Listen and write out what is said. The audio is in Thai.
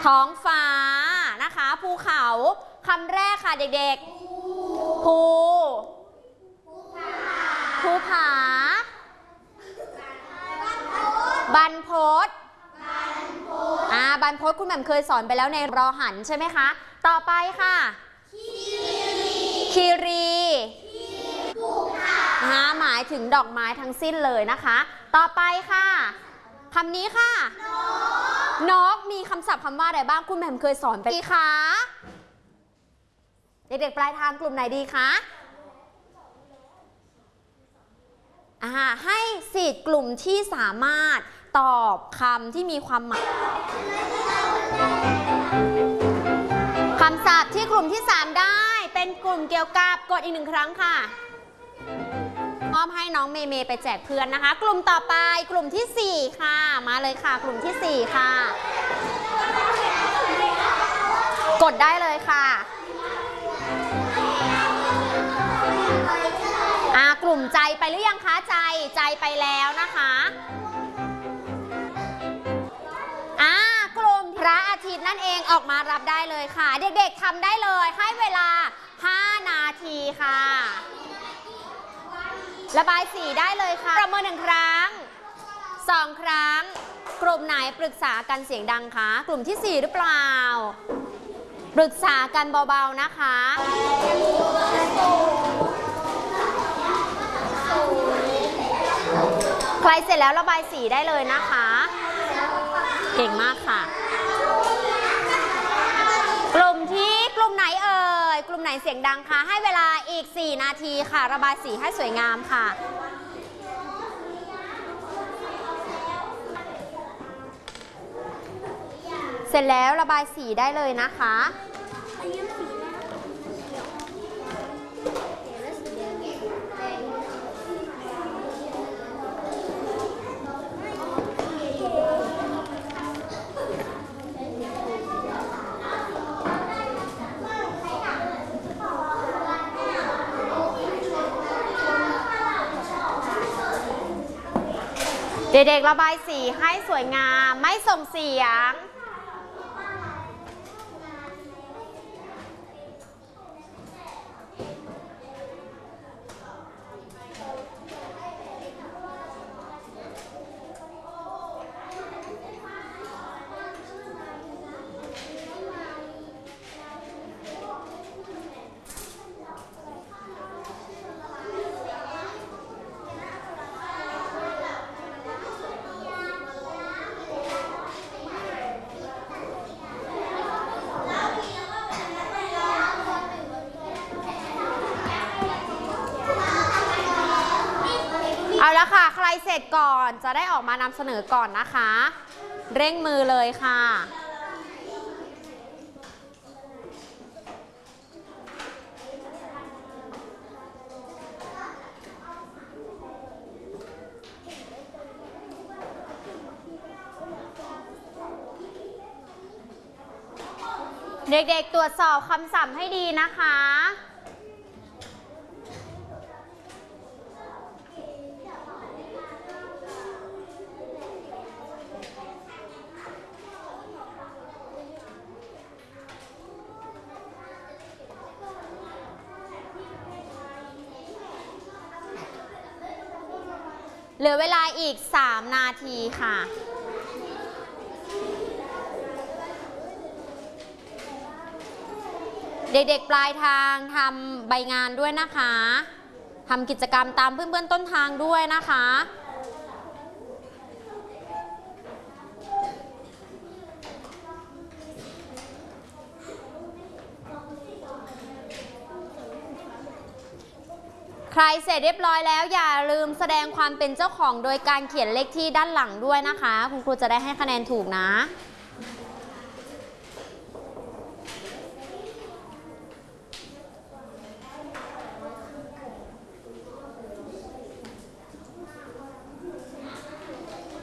ท้องฟ้านะคะภูเขาคำแรกค่ะเด็กๆภูผาบรรพตบรรพตคุณแหม่มเคยสอนไปแล้วในรอหันใช่ไหมคะต่อไปค่ะคีรีหมายถึงดอกไม้ทั้งสิ้นเลยนะคะต่อไปค่ะคำนี้ค่ะนกมีคำศัพท์คำว่าอะไรบ้างคุณแหม่มเคยสอนไปดีคะเด็กๆปลายทางกลุ่มไหนดีคะให้สิทธิ์กลุ่มที่สามารถตอบคำที่มีความหมายคำศัพท์ที่กลุ่มที่3ได้เป็นกลุ่มเกี่ยวกับกดอีก1ครั้งค่ะมอบให้น้องเมย์ไปแจกเพื่อนนะคะกลุ่มต่อไปกลุ่มที่4ค่ะมาเลยค่ะกลุ่มที่4ค่ะกดได้เลยค่ะกลุ่มใจไปหรือยังคะใจไปแล้วนะคะกลุ่มพระอาทิตย์นั่นเองออกมารับได้เลยค่ะเด็กๆทำได้เลยให้เวลา5นาทีค่ะระบายสีได้เลยค่ะประเมิน1ครั้ง2ครั้งกลุ่มไหนปรึกษากันเสียงดังคะกลุ่มที่4หรือเปล่าปรึกษากันเบาๆนะคะใครเสร็จแล้วระบายสีได้เลยนะคะเก่งมากค่ะกลุ่มไหนเอ่ยกลุ่มไหนเสียงดังคะให้เวลาอีก4นาทีค่ะระบายสีให้สวยงามค่ะเสร็จแล้วระบายสีได้เลยนะคะเด็กๆระบายสีให้สวยงามไม่ส่งเสียงเอาละค่ะใครเสร็จก่อนจะได้ออกมานำเสนอก่อนนะคะเร่งมือเลยค่ะเด็กๆตรวจสอบคำศัพท์ให้ดีนะคะเหลือเวลาอีก3นาทีค่ะเด็กๆปลายทางทำใบงานด้วยนะคะทำกิจกรรมตามเพื่อนๆต้นทางด้วยนะคะใครเสร็จเรียบร้อยแล้วอย่าลืมแสดงความเป็นเจ้าของโดยการเขียนเลขที่ด้านหลังด้วยนะคะคุณครูจะได้ให้คะแนนถูกนะ